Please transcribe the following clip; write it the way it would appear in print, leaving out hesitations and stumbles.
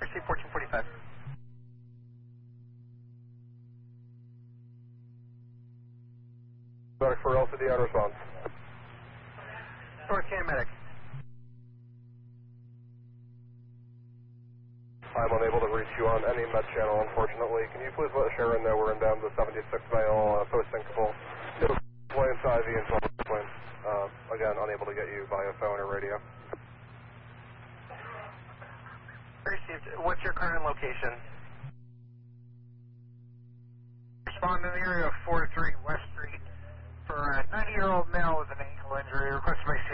received 1445. Medic for LCD on response. North Canyon Medic. I'm unable to reach you on any med channel, unfortunately. Can you please let Sharon know we're inbound the 76 mile post-syncopal? Planes IV and 12 planes. Again, unable to get you via phone or radio. Received. What's your current location? Respond in the area of 43 West Street for a 90-year-old male with an ankle injury requested by